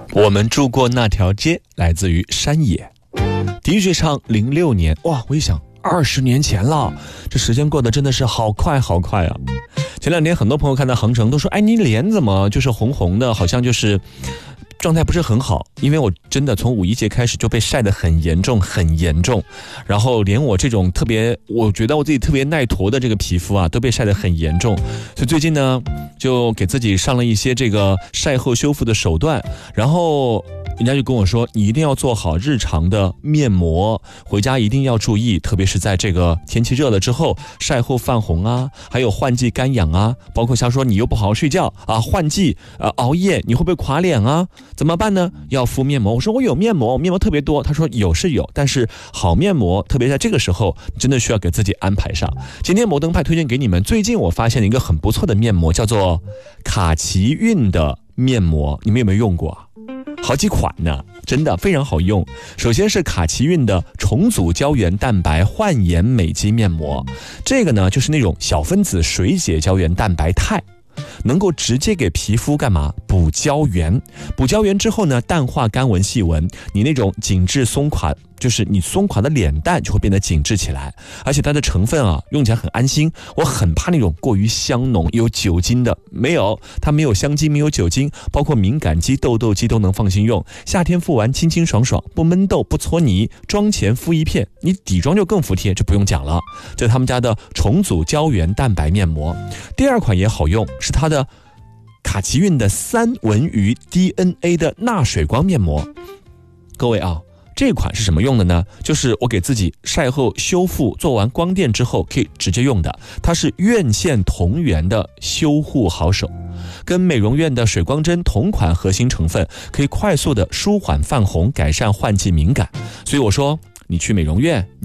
我们住过那条街来自于山野。的确唱06年，哇，我一想20年前了，这时间过得真的是好快好快啊。前两天很多朋友看到航程都说，哎，你脸怎么就是红红的，好像就是状态不是很好。因为我真的从5一节开始就被晒得很严重很严重，然后连我这种我觉得我自己特别耐驮的这个皮肤啊都被晒得很严重。所以最近呢就给自己上了一些这个晒后修复的手段，然后人家就跟我说，你一定要做好日常的面膜，回家一定要注意，特别是在这个天气热了之后，晒后泛红啊，还有换季干痒啊，包括像说你又不好好睡觉啊，换季熬夜，你会不会垮脸啊？怎么办呢？要敷面膜。我说我有面膜，我面膜特别多。他说有是有，但是好面膜，特别在这个时候，真的需要给自己安排上。今天摩登派推荐给你们，最近我发现了一个很不错的面膜，叫做卡其韵的面膜，你们有没有用过啊？好几款呢，真的非常好用。首先是卡其韵的重组胶原蛋白焕颜美肌面膜，这个呢就是那种小分子水解胶原蛋白肽，能够直接给皮肤干嘛？补胶原。补胶原之后呢，淡化干纹细纹，你那种紧致松垮，就是你松垮的脸蛋就会变得紧致起来。而且它的成分啊，用起来很安心。我很怕那种过于香浓有酒精的，没有，它没有香精，没有酒精，包括敏感肌、痘痘肌都能放心用。夏天敷完清清爽爽，不闷痘不搓泥，妆前敷一片，你底妆就更服帖，就不用讲了。这是他们家的重组胶原蛋白面膜。第二款也好用，是它的卡其韵的3文鱼 DNA 的钠水光面膜。各位啊，这款是什么用的呢？就是我给自己晒后修复做完光电之后可以直接用的，它是院线同源的修护好手，跟美容院的水光针同款核心成分，可以快速的舒缓泛红，改善换季敏感。所以我说你去美容院